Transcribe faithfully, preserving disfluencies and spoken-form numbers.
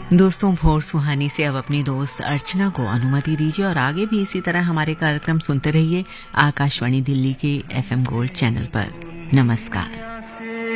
दोस्तों, भोर सुहानी से अब अपनी दोस्त अर्चना को अनुमति दीजिए और आगे भी इसी तरह हमारे कार्यक्रम सुनते रहिए आकाशवाणी दिल्ली के एफएम गोल्ड चैनल पर। नमस्कार।